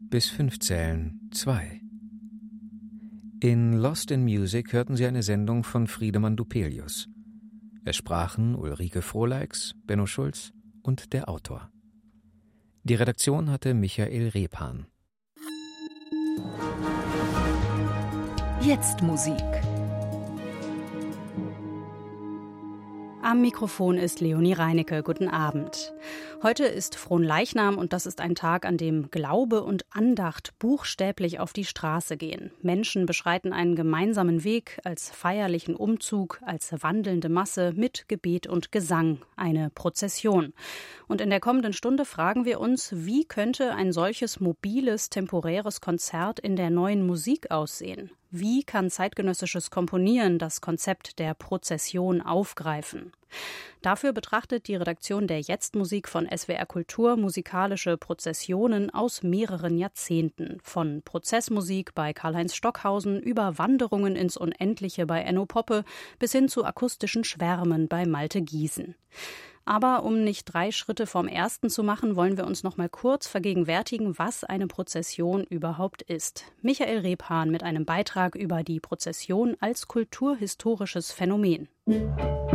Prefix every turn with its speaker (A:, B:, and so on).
A: bis 5 zählen 2. In Lost in Music hörten Sie eine Sendung von Friedemann Dupelius. Es sprachen Ulrike Frohleix, Benno Schulz und der Autor. Die Redaktion hatte Michael Repan.
B: Jetzt Musik.
C: Am Mikrofon ist Leonie Reinecke. Guten Abend. Heute ist Fronleichnam und das ist ein Tag, an dem Glaube und Andacht buchstäblich auf die Straße gehen. Menschen beschreiten einen gemeinsamen Weg als feierlichen Umzug, als wandelnde Masse mit Gebet und Gesang, eine Prozession. Und in der kommenden Stunde fragen wir uns, wie könnte ein solches mobiles, temporäres Konzert in der neuen Musik aussehen? Wie kann zeitgenössisches Komponieren das Konzept der Prozession aufgreifen? Dafür betrachtet die Redaktion der Jetzt-Musik von SWR Kultur musikalische Prozessionen aus mehreren Jahrzehnten. Von Prozessmusik bei Karl-Heinz Stockhausen über Wanderungen ins Unendliche bei Enno Poppe bis hin zu akustischen Schwärmen bei Malte Giesen. Aber um nicht 3 Schritte vom ersten zu machen, wollen wir uns noch mal kurz vergegenwärtigen, was eine Prozession überhaupt ist. Michael Repan mit einem Beitrag über die Prozession als kulturhistorisches Phänomen.